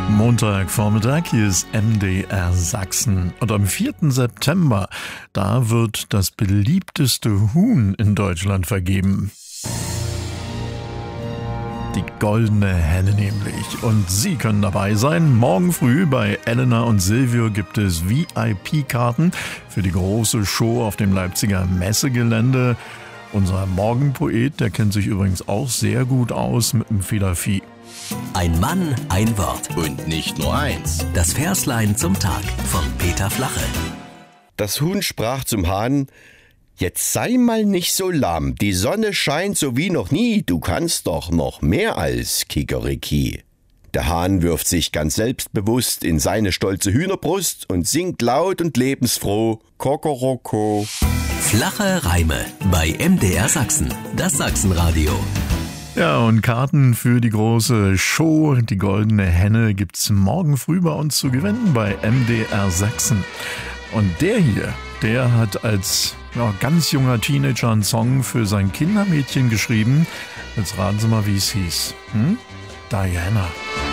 Montagvormittag, hier ist MDR Sachsen. Und am 4. September, da wird das beliebteste Huhn in Deutschland vergeben. Die goldene Henne nämlich. Und Sie können dabei sein. Morgen früh bei Elena und Silvio gibt es VIP-Karten für die große Show auf dem Leipziger Messegelände. Unser Morgenpoet, der kennt sich übrigens auch sehr gut aus mit dem Federvieh. Ein Mann, ein Wort. Und nicht nur eins. Das Verslein zum Tag von Peter Flache. Das Huhn sprach zum Hahn: Jetzt sei mal nicht so lahm, die Sonne scheint so wie noch nie, du kannst doch noch mehr als Kikeriki. Der Hahn wirft sich ganz selbstbewusst in seine stolze Hühnerbrust und singt laut und lebensfroh Kokoroko. Flache Reime bei MDR Sachsen, das Sachsenradio. Ja, und Karten für die große Show, die goldene Henne, gibt's morgen früh bei uns zu gewinnen bei MDR Sachsen. Und der hier, der hat als ganz junger Teenager einen Song für sein Kindermädchen geschrieben. Jetzt raten Sie mal, wie es hieß. Diana.